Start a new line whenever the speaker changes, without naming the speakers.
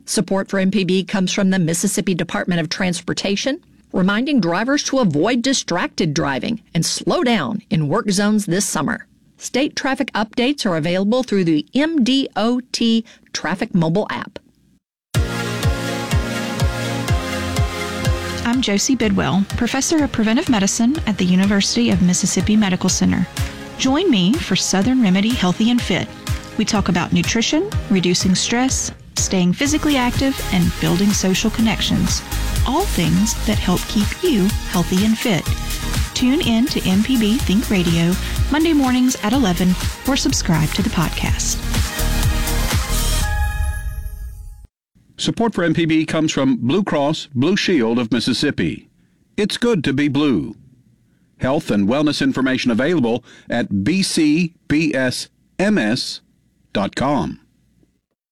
Support for MPB comes from the Mississippi Department of Transportation, reminding drivers to avoid distracted driving and slow down in work zones this summer. State traffic updates are available through the MDOT Traffic mobile app.
I'm Josie Bidwell, Professor of Preventive Medicine at the University of Mississippi Medical Center. Join me for Southern Remedy Healthy and Fit. We talk about nutrition, reducing stress, staying physically active, and building social connections. All things that help keep you healthy and fit. Tune in to MPB Think Radio Monday mornings at 11 or subscribe to the podcast.
Support for MPB comes from Blue Cross Blue Shield of Mississippi. It's good to be blue. Health and wellness information available at bcbsms.com.